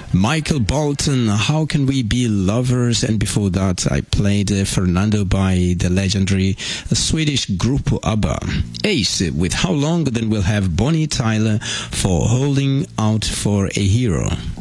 Michael Bolton, How Can We Be Lovers? And before that, I played Fernando by the legendary Swedish group ABBA. Ace with How Long? Then we'll have Bonnie Tyler for Holding Out for a Hero.